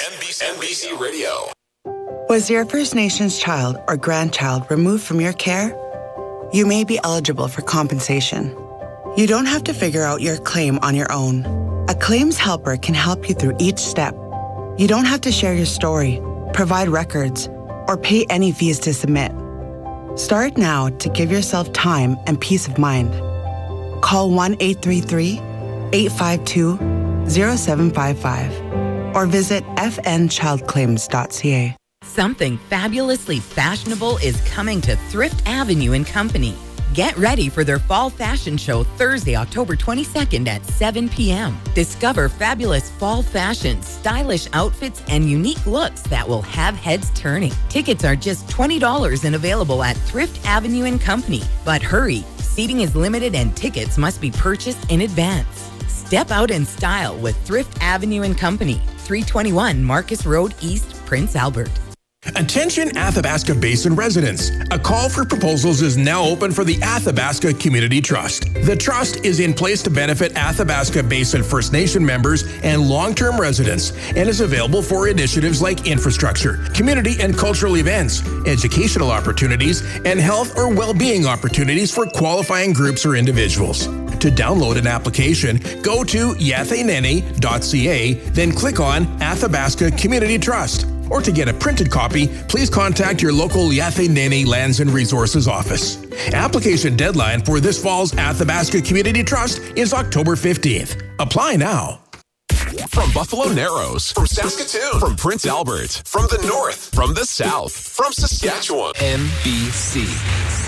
NBC Radio. Was your First Nations child or grandchild removed from your care? You may be eligible for compensation. You don't have to figure out your claim on your own. A claims helper can help you through each step. You don't have to share your story, provide records, or pay any fees to submit. Start now to give yourself time and peace of mind. Call 1-833-852-0755 or visit fnchildclaims.ca. Something fabulously fashionable is coming to Thrift Avenue and Company. Get ready for their fall fashion show Thursday, October 22nd at 7 p.m. Discover fabulous fall fashion, stylish outfits, and unique looks that will have heads turning. Tickets are just $20 and available at Thrift Avenue and Company. But hurry, seating is limited and tickets must be purchased in advance. Step out in style with Thrift Avenue and Company, 321 Marcus Road East, Prince Albert. Attention Athabasca Basin residents. A call for proposals is now open for the Athabasca Community Trust. The trust is in place to benefit Athabasca Basin First Nation members and long-term residents and is available for initiatives like infrastructure, community and cultural events, educational opportunities, and health or well-being opportunities for qualifying groups or individuals. To download an application, go to yatheneni.ca, then click on Athabasca Community Trust. Or to get a printed copy, please contact your local Yatheneni Lands and Resources office. Application deadline for this fall's Athabasca Community Trust is October 15th. Apply now. From Buffalo Narrows, from Saskatoon, from Prince Albert, from the north, from the south, from Saskatchewan. NBC.